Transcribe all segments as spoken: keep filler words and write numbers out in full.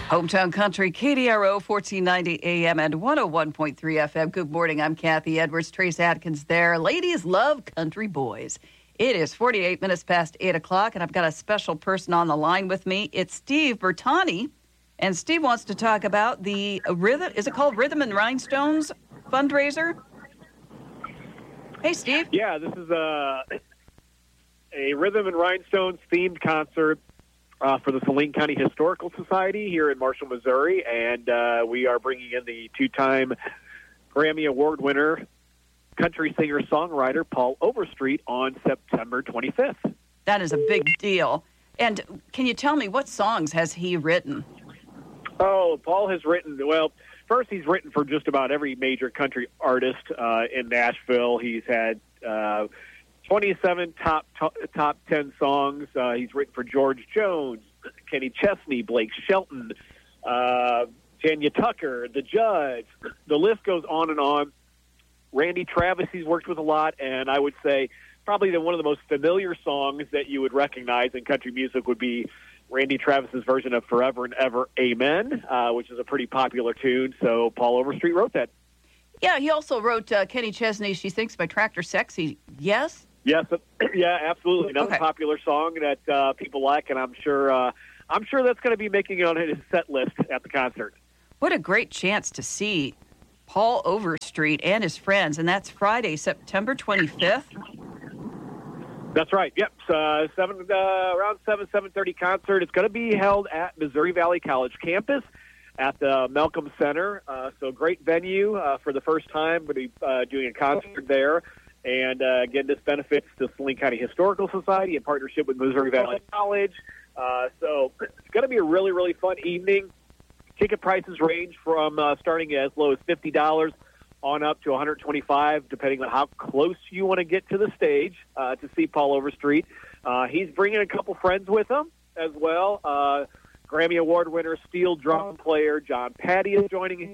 Hometown Country, K D R O, fourteen ninety A M and one oh one point three F M. Good morning. I'm Kathy Edwards. Trace Adkins there. Ladies love country boys. It is forty-eight minutes past eight o'clock, and I've got a special person on the line with me. It's Steve Bertani, and Steve wants to talk about the rhythm. Is it called Rhythm and Rhinestones fundraiser? Hey, Steve. Yeah, this is a, a Rhythm and Rhinestones themed concert Uh, for the Saline County Historical Society here in Marshall, Missouri, and uh, we are bringing in the two-time Grammy Award winner, country singer-songwriter Paul Overstreet on September twenty-fifth. That is a big deal. And can you tell me, what songs has he written? Oh, Paul has written, well, first he's written for just about every major country artist uh, in Nashville. He's had Uh, twenty-seven top top, top ten songs. Uh, he's written for George Jones, Kenny Chesney, Blake Shelton, uh, Tanya Tucker, The Judge. The list goes on and on. Randy Travis he's worked with a lot, and I would say probably the, one of the most familiar songs that you would recognize in country music would be Randy Travis's version of Forever and Ever Amen, uh, which is a pretty popular tune. So Paul Overstreet wrote that. Yeah, he also wrote uh, Kenny Chesney, She Thinks My Tractor Sexy. Yes? Yes, yeah, absolutely. Another okay. popular song that uh, people like, and I'm sure uh, I'm sure that's going to be making it on his set list at the concert. What a great chance to see Paul Overstreet and his friends, and that's Friday, September twenty-fifth. That's right. Yep, uh, seven uh, around seven seven thirty concert. It's going to be held at Missouri Valley College campus at the Malcolm Center. Uh, so great venue uh, for the first time. We'll be uh, doing a concert there. And, uh, again, this benefits the Saline County Historical Society in partnership with Missouri Valley College. Uh, so it's going to be a really, really fun evening. Ticket prices range from uh, starting as low as fifty dollars on up to one hundred twenty-five dollars, depending on how close you want to get to the stage uh, to see Paul Overstreet. Uh, he's bringing a couple friends with him as well. Uh, Grammy Award winner, steel drum player John Patty is joining him.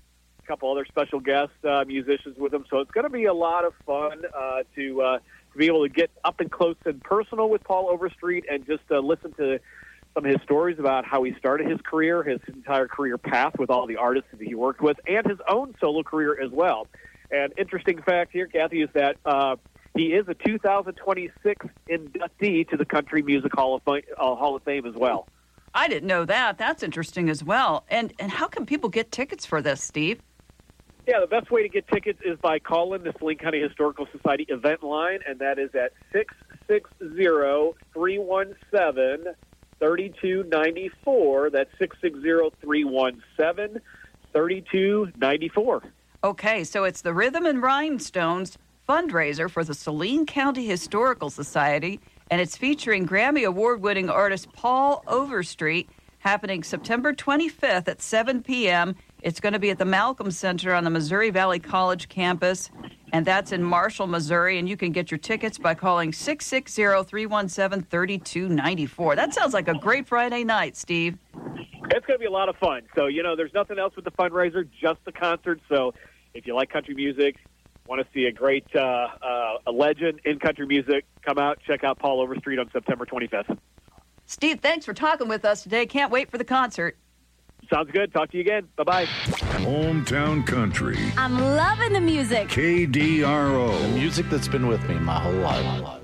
A couple other special guest uh, musicians with him. So it's going to be a lot of fun uh, to, uh, to be able to get up and close and personal with Paul Overstreet and just uh, listen to some of his stories about how he started his career, his entire career path with all the artists that he worked with, and his own solo career as well. And interesting fact here, Kathy, is that uh, he is a two thousand twenty-six inductee to the Country Music Hall of Fame, uh, Hall of Fame as well. I didn't know that. That's interesting as well. And and how can people get tickets for this, Steve? Yeah, the best way to get tickets is by calling the Saline County Historical Society event line, and that is at six six zero, three one seven, three two nine four. That's six six zero, three one seven, three two nine four. Okay, so it's the Rhythm and Rhinestones fundraiser for the Saline County Historical Society, and it's featuring Grammy Award-winning artist Paul Overstreet, happening September twenty-fifth at seven p.m. It's going to be at the Malcolm Center on the Missouri Valley College campus, and that's in Marshall, Missouri. And you can get your tickets by calling six six zero, three one seven, three two nine four. That sounds like a great Friday night, Steve. It's going to be a lot of fun. So, you know, there's nothing else with the fundraiser, just the concert. So if you like country music, want to see a great uh, uh, a legend in country music, come out, check out Paul Overstreet on September twenty-fifth. Steve, thanks for talking with us today. Can't wait for the concert. Sounds good. Talk to you again. Bye-bye. Hometown Country. I'm loving the music. K D R O. The music that's been with me my whole life.